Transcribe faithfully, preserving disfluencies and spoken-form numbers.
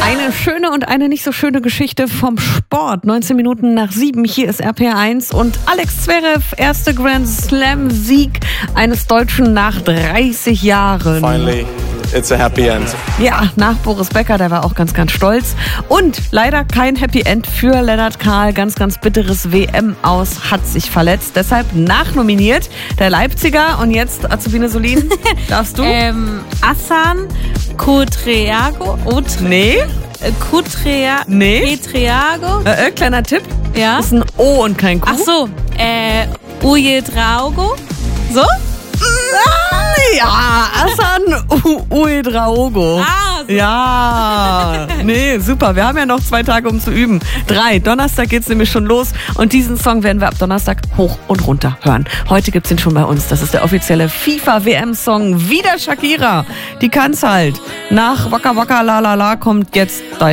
Eine schöne und eine nicht so schöne Geschichte vom Sport. neunzehn Minuten nach sieben, hier ist R P R eins und Alex Zverev, erster Grand Slam-Sieg eines Deutschen nach dreißig Jahren. Finally, it's a happy end. Ja, nach Boris Becker, der war auch ganz, ganz stolz. Und leider kein Happy End für Lennart Kahl. Ganz, ganz bitteres W M-Aus, hat sich verletzt. Deshalb nachnominiert der Leipziger. Und jetzt, Azubine Solin, darfst du? Ähm, Hassan Kutriago. Nee. Kutrea Nee. Petriago. Äh, äh, kleiner Tipp. Ja. Das ist ein O und kein Q. Ach so. Äh, Ujedraogo. So? Ja, Hassan Uedraogo. Ah, so. Ja, nee, super. Wir haben ja noch zwei Tage, um zu üben. Drei. Donnerstag geht's nämlich schon los. Und diesen Song werden wir ab Donnerstag hoch und runter hören. Heute gibt's ihn schon bei uns. Das ist der offizielle FIFA-W M-Song. Wieder Shakira. Die kann's halt. Nach Waka Waka La La La kommt jetzt